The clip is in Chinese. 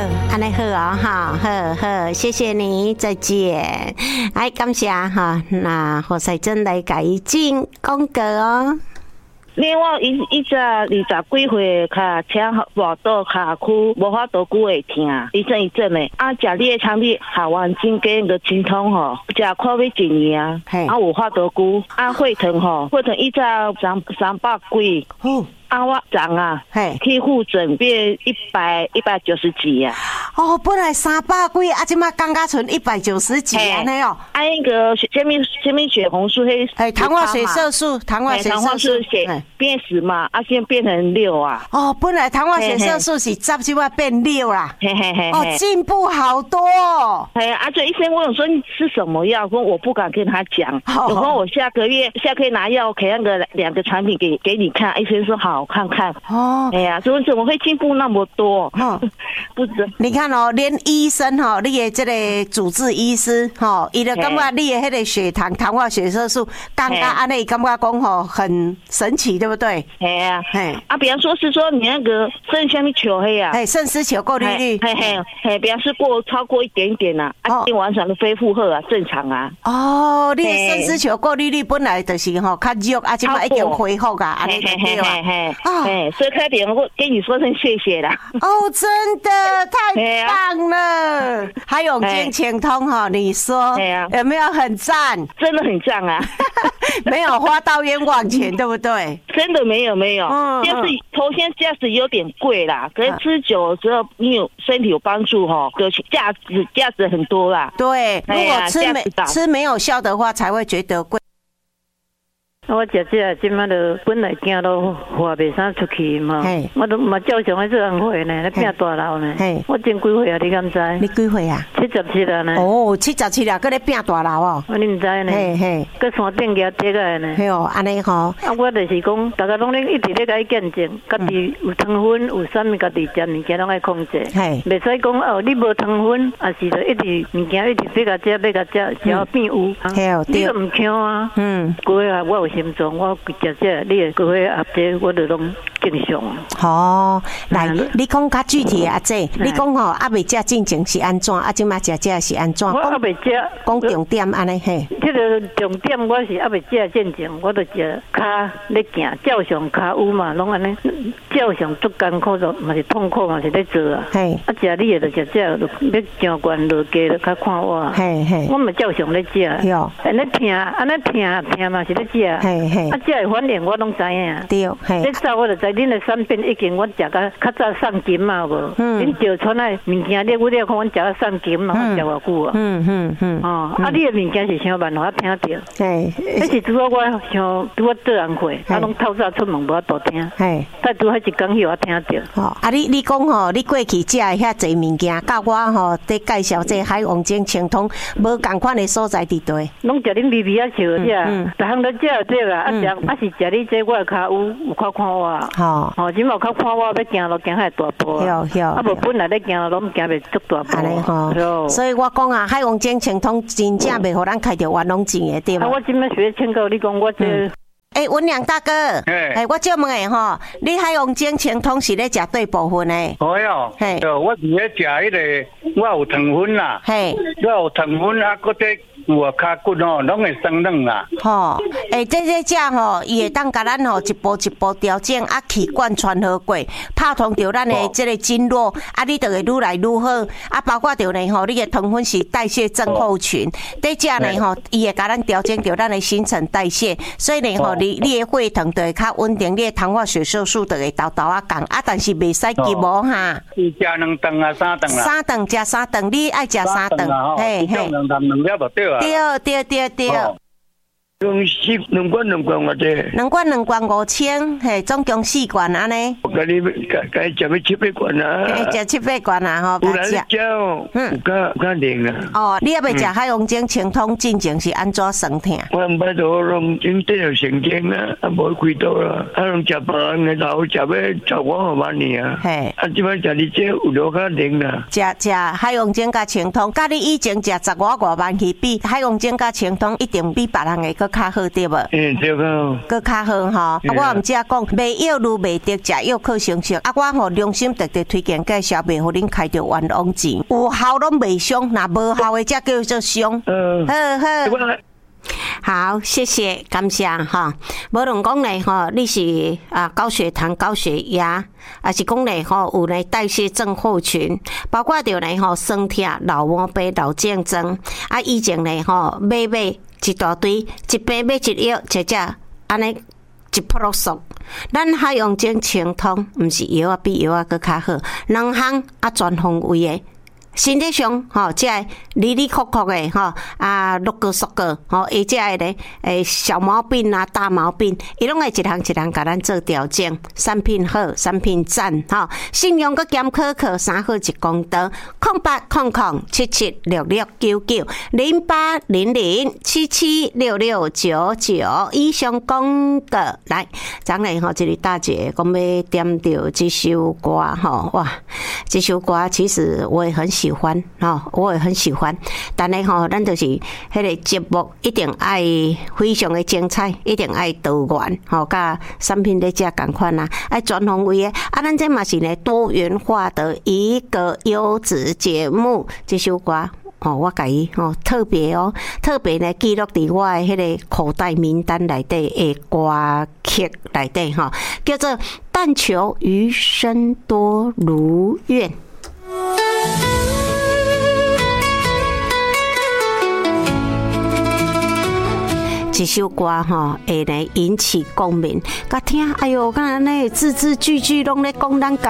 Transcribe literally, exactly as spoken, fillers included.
安尼好哦，哈，好好，谢谢你，再见。哎，感谢哈，那何赛珍来改进讲过哦。 另外一一只二十几岁卡请外岛卡区无法度久会疼，一阵一阵的。啊，食你的产品下完真经个清通吼，食快要一年啊，啊有法度久。啊，血糖吼，血糖一只三三百几。哦。啊，我涨啊，嘿，去复诊变一百一百九十几啊。 哦，本来三百几，啊，今嘛刚刚存一百九十几安尼哦。 啊，那个前面前面血红素黑， 哎，糖化血色素，糖化血色素血变十嘛，啊，现在变成六啊。 哦，本来糖化血色素是十，今嘛变六啦。嘿嘿嘿。哦，进步好多哦。 哎，而且医生问我说你吃什么药，说我不敢跟他讲。我说我下个月下个月拿药，可以那个两个产品给给你看。医生说好。我看看哦，哎呀，怎么怎么会进步那么多？哦，不知你看哦，连医生哈、哦，你的这个主治医师哈、哦，伊就感觉你的那个血糖、糖化血色素刚刚安内，感觉讲吼很神奇，对不对？ 哎呀，哎啊，比方说是说你那个肾下面球黑啊， 哎，肾丝球过滤率， 嘿嘿嘿，比方是过超过一点点呐、啊，啊，今晚上的恢复好啊，正常啊。 哦，你的肾丝球过滤率本来就是吼较弱，啊，今嘛已经恢复啊，安尼就对啊。 啊，哎，所以快点，我跟你说声谢谢啦。 哦，真的太棒了！还有金钱通哈，你说有没有很赞？ 真的很赞啊！ 没有花到冤枉钱，对不对？ 真的没有没有，就是头先价值有点贵啦，可是吃久了之后，你有身体有帮助哈，的价值价值很多啦。 对，如果吃没吃没有效的话，才会觉得贵。 我姐姐今麦就本来惊都花袂啥出去嘛，我都嘛照常喺做人会呢，咧拼大楼呢。我真几岁啊？你敢知？ 你几岁啊？ 七十七啊呢。 哦，七十七啊，搁咧拼大楼哦。 我你唔知呢？嘿嘿，搁山顶夹跌个呢。 嘿哦，安尼吼。 啊，我就是讲，大家拢咧一直咧甲伊见证，家己有糖分，有啥物家己食物件拢爱控制。嘿，袂使讲哦，你无糖分，也是就一直物件一直要甲食，要甲食，只要变有。嘿哦，你都唔强啊。嗯。过啊，我有。心脏我食食，你个各位阿姐我都拢正常。 哦，来，你讲较具体阿姐，你讲吼阿未食进前是安怎，啊，即马食食是安怎？ 我阿未食， 讲重点安尼嘿。 这个重点我是阿未食进前，我就食骹咧行，照常骹有嘛，拢安尼，照常足艰苦着，嘛是痛苦嘛是咧做啊。嘿，啊食你个就食食，要上悬落低就较看我。嘿嘿，我嘛照常咧食。哟，安尼疼，安尼疼疼嘛是咧食。嘿嘿，啊，这个反应我拢知影。对，嘿。你早我就知，恁的产品已经我食甲较早送金嘛无？嗯。恁就传来物件，你我你看我食甲送金嘛，我食偌久啊？嗯嗯嗯。哦，啊，你的物件是啥办法听到？嘿。迄是拄好我像拄好做人会，啊，拢透早出门无法度听。嘿。但拄好一讲戏我听到。 哦，啊，你你讲吼，你过去食遐济物件，甲我吼在介绍这海王精清通，无共款的所在伫对。 拢食恁微微啊笑食，逐项都食对啦。啊食啊是食你这我较有有较看我，吼吼，即嘛较看我要行路行遐大步啊，啊无本来咧行路拢行袂足大步，安尼吼。所以我讲啊，海王精清通真正袂互咱开着冤枉钱的对吧？啊，我即摆学请教你讲我这。 诶，文良大哥，诶，我借问下吼，你海王精清通是咧食对部分诶？ 哦哟，嘿，我是咧食迄个，我有糖分啦，嘿，我有糖分啊，搁在。有啊，脚骨哦，拢会生软啦。 吼，诶，这这只吼，伊会当甲咱吼一步一步调整，啊，气管穿好过，拍通着咱的这个经络，啊，你就会愈来愈好。啊，包括着呢吼，你的糖分是代谢症候群，这只呢吼，伊会甲咱调整着咱的新陈代谢，所以呢吼，你你的血糖就会较稳定，你的糖化血色素就会豆豆啊降，啊，但是袂使急无哈。 伊食两顿啊，三顿啦。 三顿食三顿，你爱食三顿， 嘿嘿。两顿两了就对啊。 对对对对。 用四两罐两罐我这。 两罐两罐五千，嘿，总共四罐安尼。 我跟你该吃要七八罐啊。 食七八罐啊，吼， 有人食哦，嗯，有较有较灵啊。 哦，你也未食海王精清通进前是安怎算听？ 我唔捌做拢真正有神经啊，啊无开刀啦，啊拢食别人的老食要十五号万年啊。嘿，啊即摆食你这有落较灵啦。 食食海王精甲清通，甲你以前食十五外万去比，海王精甲清通一定比别人的搁较好对无？ 嗯，对个。 搁较好吼，啊，我毋只讲卖药如卖得，食药靠成色。啊，我吼良心特特推荐介绍，袂互恁开着冤枉钱。有效拢袂伤，若无效的才叫做伤。嗯，好好。好，谢谢，感谢哈。无论讲咧吼，你是啊高血糖、高血压，还是讲咧吼有咧代谢症候群，包括着咧吼酸痛、老毛病、老症状，啊以前咧吼买买一大堆，一瓶买一药，食食安尼一扑落速。咱海洋精清通，毋是药啊比药啊搁较好，两项啊全方位的。身体上吼，即个里里扣扣的吼啊，六个缩个吼，而且个咧诶小毛病啊、大毛病，伊拢会一项一项甲咱做调整。产品好，产品赞吼，信用搁减可可，三好一公道。空八空空七七六六九九零八零零七七六六九九。以上讲的来，昨日吼，这里大姐讲要点着这首歌吼，哇，这首歌其实我也很喜欢。喜欢哦，我也很喜欢，但是吼，咱就是迄个节目一定爱非常的精彩，一定爱多元吼，甲产品在遮共款啦，爱全方位的啊，咱这嘛是呢多元化的一个优质节目。这首歌哦，我甲伊哦特别哦，特别呢记录伫我的迄个口袋名单内底的歌曲内底吼，叫做《但求余生多如愿》。这首歌吼会来引起共鸣，甲听，哎哟，敢若呢字字句句拢咧讲咱。